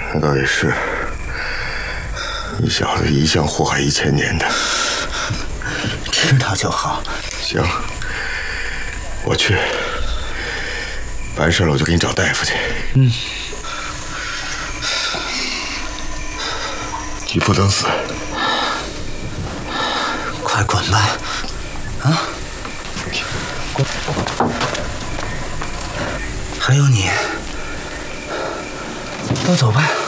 那倒也是，你小子一向祸害1000年的。 知道就好。 行，我去。完事了我就给你找大夫去。 嗯。 你不等死。 快滚吧！啊！滚！还有你，都走吧。